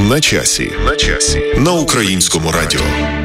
На часі. На Українському радіо.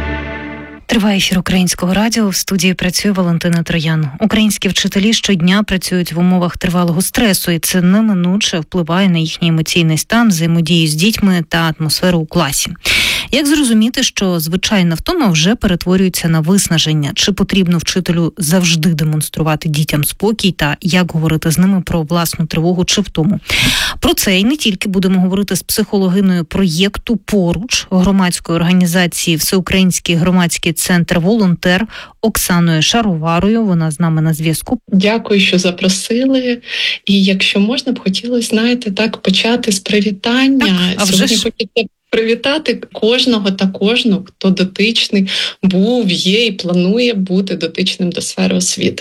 Триває ефір Українського радіо. В студії працює Валентина Троян. Українські вчителі щодня працюють в умовах тривалого стресу, і це неминуче впливає на їхній емоційний стан, взаємодію з дітьми та атмосферу у класі. Як зрозуміти, що звичайна втома вже перетворюється на виснаження? Чи потрібно вчителю завжди демонструвати дітям спокій та як говорити з ними про власну тривогу чи втому? Про це і не тільки будемо говорити з психологиною проєкту «Поруч» громадської організації «Всеукраїнський громадський центр волонтер» Оксаною Шароварою. Вона з нами на зв'язку. Дякую, що запросили. І якщо можна б хотілося, почати з привітання. Сьогодні хочеться привітати кожного та кожну, хто дотичний був, є і планує бути дотичним до сфери освіти.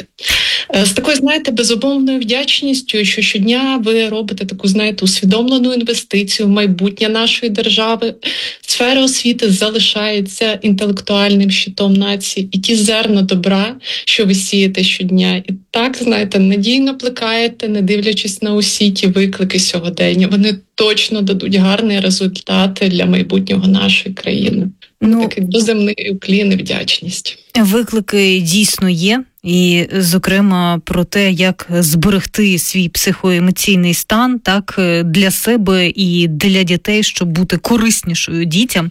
З такою, безумовною вдячністю, що щодня ви робите таку, усвідомлену інвестицію в майбутнє нашої держави. Сфера освіти залишається інтелектуальним щитом нації. І ті зерна добра, що ви сієте щодня, і так, надійно плекаєте, не дивлячись на усі ті виклики сьогодення. Вони точно дадуть гарні результати для майбутнього нашої країни. Такий доземний уклін і вдячність. Виклики дійсно є. І, зокрема, про те, як зберегти свій психоемоційний стан так для себе і для дітей, щоб бути кориснішою дітям.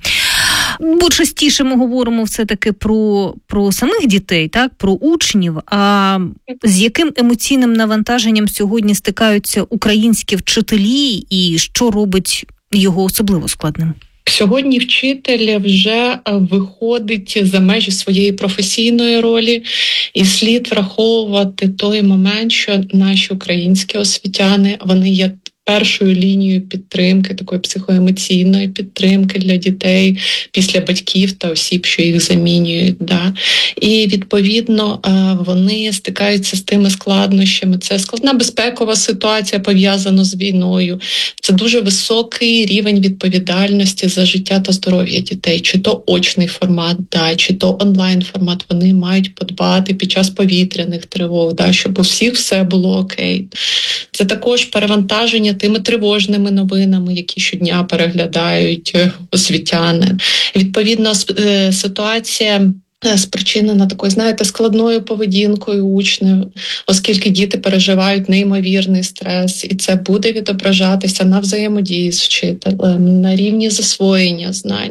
Бо частіше ми говоримо все-таки про самих дітей, так, про учнів. А з яким емоційним навантаженням сьогодні стикаються українські вчителі і що робить його особливо складним? Сьогодні вчитель вже виходить за межі своєї професійної ролі, і слід враховувати той момент, що наші українські освітяни, вони є першою лінією підтримки, такої психоемоційної підтримки для дітей після батьків та осіб, що їх замінюють. І, відповідно, вони стикаються з тими складнощами. Це складна безпекова ситуація, пов'язана з війною. Це дуже високий рівень відповідальності за життя та здоров'я дітей. Чи то очний формат, чи то онлайн-формат. Вони мають подбати під час повітряних тривог, щоб у всіх все було окей. Це також перевантаження тими тривожними новинами, які щодня переглядають освітяни. Відповідно, ситуація спричинена такою, складною поведінкою учнів, оскільки діти переживають неймовірний стрес, і це буде відображатися на взаємодії з вчителем, на рівні засвоєння знань.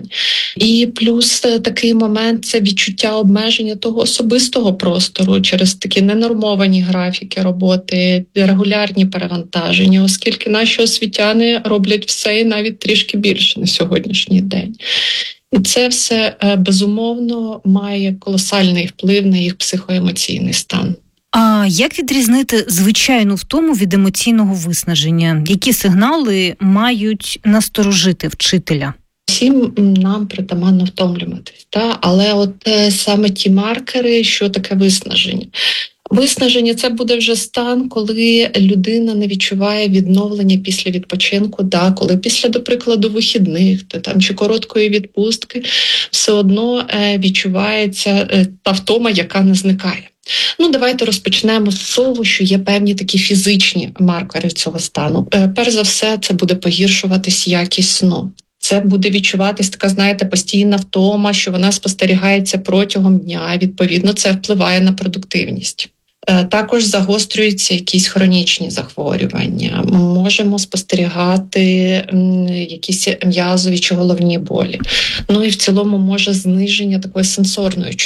І плюс такий момент – це відчуття обмеження того особистого простору через такі ненормовані графіки роботи, регулярні перевантаження, оскільки наші освітяни роблять все і навіть трішки більше на сьогоднішній день. І це все, безумовно, має колосальний вплив на їх психоемоційний стан. А як відрізнити звичайну втому від емоційного виснаження? Які сигнали мають насторожити вчителя? Всім нам притаманно втомлюватись, але саме ті маркери, що таке виснаження. Виснаження – це буде вже стан, коли людина не відчуває відновлення після відпочинку, коли після, до прикладу, вихідних чи короткої відпустки все одно відчувається та втома, яка не зникає. Давайте розпочнемо з того, що є певні такі фізичні маркери цього стану. Перш за все, це буде погіршуватись якість сну. Це буде відчуватись така, постійна втома, що вона спостерігається протягом дня. Відповідно, це впливає на продуктивність. Також загострюються якісь хронічні захворювання. Можемо спостерігати якісь м'язові чи головні болі. І в цілому може зниження такої сенсорної